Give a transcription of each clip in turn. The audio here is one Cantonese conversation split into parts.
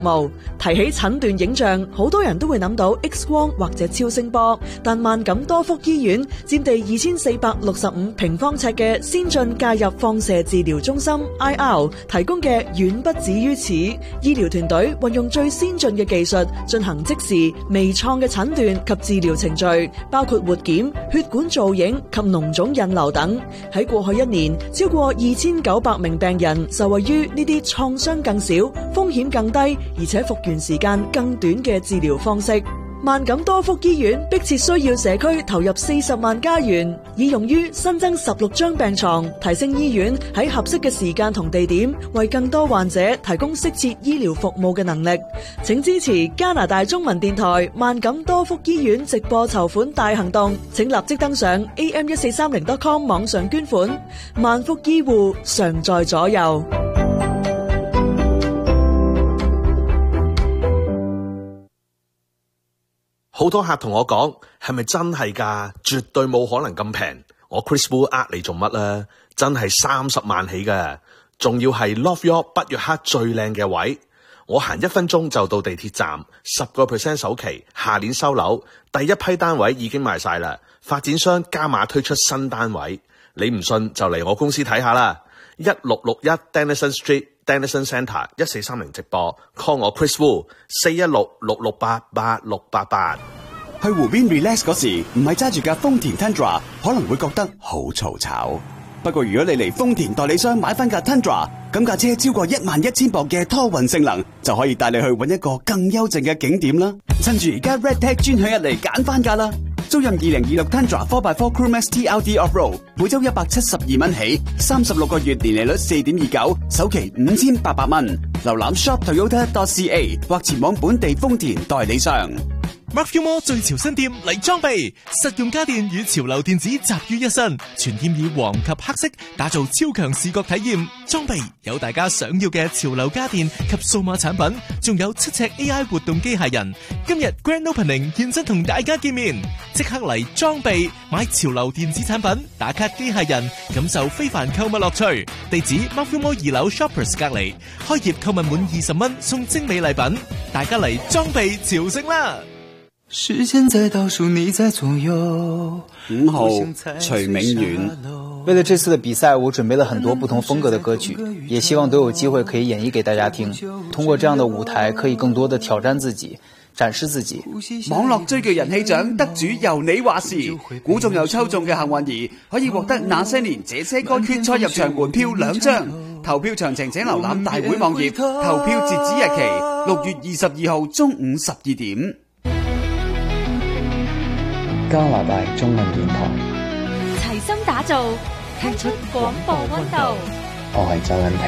務。提起診斷影像，好多人都會諗到 X 光或者超聲波，但萬錦多福醫院佔地2465平方尺嘅先進介入放射治療中心 IR 提供嘅遠不止於此。醫療團隊運用最先進嘅技術進行即時微創嘅診斷及治療程序，包括活檢、血管造影及膿腫引流等。喺過去1年，超過2900名病人受惠於呢啲創傷更少、風險更低，而且復原時間更短嘅治療方式。萬錦多福醫院迫切需要社區投入40萬加元，以用於新增16張病床，提升醫院喺合適嘅時間同地點，為更多患者提供適切醫療服務嘅能力。請支持加拿大中文電台萬錦多福醫院直播籌款大行動，請立即登上 am1430.com 網上捐款。萬福醫護常在左右。 好多客同我講，係咪真係㗎？絕對冇可能咁平。我 Chris Wu 呃你做乜啦？真係30萬起㗎，仲要係 Love York 北約克最靚嘅位。我行1分鐘就到地鐵站，10% 首期，下年收樓。第一批單位已經賣晒啦，發展商加碼推出新單位。你唔信就嚟我公司睇下啦。1661 Denison Street Denison Centre 1430直播 ，call 我 Chris Wu 416-668-8688。 去湖邊 relax 嗰時，唔係揸住架豐田 Tundra， 可能會覺得好嘈吵。不過如果你嚟豐田代理商買翻架 Tundra， 咁架車超過11000磅嘅拖運性能，就可以帶你去搵一個更幽靜嘅景點啦。趁住而家 Red Tag 專享日嚟揀翻架啦！租任2026 Tundra 4x4 Crewmax TLD Off-Road， 每周172蚊起，36個月年利率4.29%，首期5800蚊。瀏覽 shoptoyota.ca 或前往本地豐田代理商。 Markville Mall 最潮新店嚟裝備，實用家電與潮流電子集於一身，全店以黃及黑色打造超強視覺體驗。裝備有大家想要嘅潮流家電及數碼產品，仲有7尺 AI 活動機械人。今日 Grand Opening 現身同大家見面，即刻嚟裝備買潮流電子產品，打卡機械人，感受非凡購物樂趣。地址 Markville Mall 2樓 Shoppers 隔離，開業購物滿20蚊送精美禮品，大家嚟裝備朝聖啦！ 時間在倒數，你在左右。 5號徐明遠。 為了這次的比賽，我準備了很多不同風格的歌曲，也希望都有機會可以演繹給大家聽。通過這樣的舞台，可以更多的挑戰自己，展示自己。 網絡最具人氣獎得主由你話事，估中又抽中嘅幸運兒可以獲得那些年這些歌決賽入場門票2張。投票詳情請瀏覽大會網頁，投票截止日期6月22號中午12點。 加拿大中文電台， 齊心打造，聽出廣播溫度。 我係周恩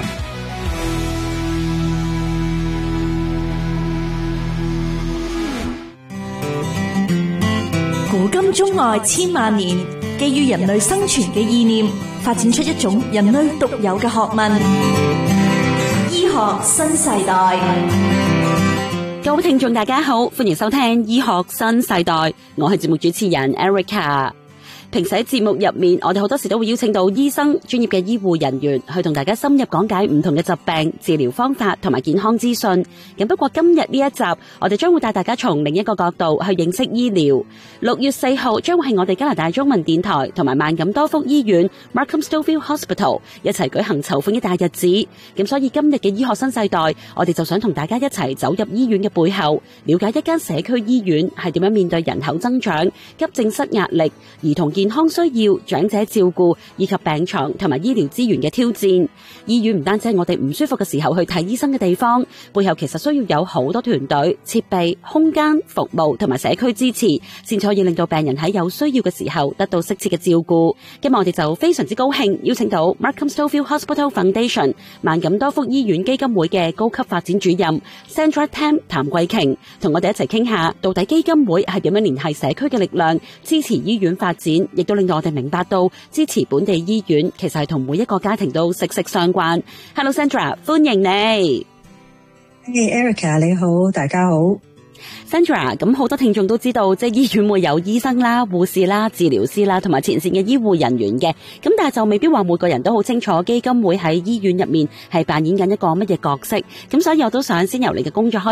平。古今中外千萬年，基於人類生存嘅意念，發展出一種人類獨有嘅學問——醫學新世代。 各位聽眾大家好，歡迎收聽醫學新世代，我係節目主持人 Erica。平時喺節目入面，我哋好多時都會邀請到醫生、專業嘅醫護人員去同大家深入講解唔同嘅疾病、治療方法同埋健康資訊。咁不過今日呢一集，我哋將會帶大家從另一個角度去認識醫療。6月4號將會係我哋加拿大中文電台同埋萬錦多福醫院 Markham Stouffville Hospital 一齊舉行籌款嘅大日子。咁所以今日嘅醫學新世代，我哋就想同大家一齊走入醫院嘅背後，了解一間社區醫院係點樣面對人口增長、急症室壓力、兒童健康需要、長者照顧以及病床同埋醫療資源嘅挑戰。醫院唔單止係我哋唔舒服嘅時候去睇醫生嘅地方，背後其實需要有好多團隊、設備、空間、服務同埋社區支持，先可以令到病人喺有需要嘅時候得到適切嘅照顧。今日我哋就非常之高興邀請到 Markham Stouffville Hospital Foundation 萬錦多福醫院基金會嘅高級發展主任 Sandra Tam 譚桂瓊，同我哋一齊傾下到底基金會係點樣聯繫社區嘅力量，支持醫院發展，亦都令到我哋明白到支持本地醫院其實係同每一個家庭都息息相關。Hello Sandra， 歡迎你。 Hey Erica， 你好，大家好。 Sandra， 咁好多聽眾都知道，即係醫院會有醫生啦、護士啦、治療師啦，同埋前線嘅醫護人員嘅。咁但係就未必話每個人都好清楚基金會喺醫院入面係扮演緊一個乜嘢角色。咁所以我都想先由你嘅工作開